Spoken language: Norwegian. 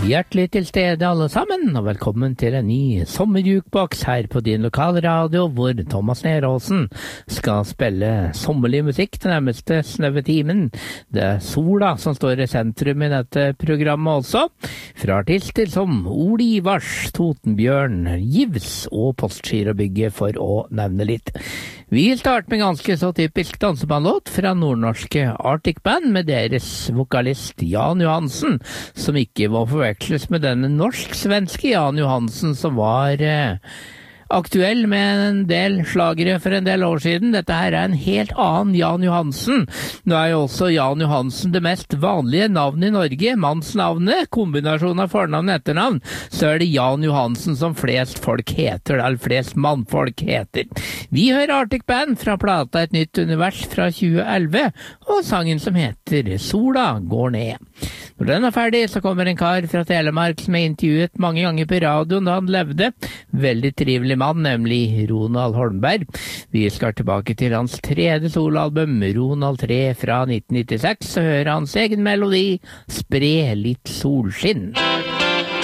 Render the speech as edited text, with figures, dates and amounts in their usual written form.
Hjertelig til stede alle sammen, og velkommen til en ny sommerjukeboks her på din lokale radio, hvor Thomas Neråsen skal spille sommerlig musikk til nærmeste snøve timen. Det er sola som står i sentrum i dette programmet også, fra artister som Ole Ivars, Totenbjørn, Givs og Postgirobygget for å nevne litt. Vi starter med ganske så typisk dansebandlåt fra nordnorske Arctic Band med deres vokalist Jan Johansen, som ikke var forveksles med denne norsk-svenske Jan Johansen som var aktuell med en del slagere for en del år siden. Dette her er en helt annen Jan Johansen. Nå er jo også Jan Johansen det mest vanlige navnet i Norge, mannsnavnet, kombinasjon av fornavn og etternavn, så er det Jan Johansen som flest folk heter, eller flest mannfolk heter. Vi hører Arctic Band fra plata Et nytt univers fra 2011, og sangen som heter Sola går ned. Når den er ferdig, så kommer en kar fra Telemark som er intervjuet mange ganger på radioen da han levde. Veldig trivelig mann, nemlig Ronald Holmberg. Vi skal tilbake til hans tredje soloalbum, Ronald 3 fra 1996, og høre hans egen melodi, Spre litt solskinn.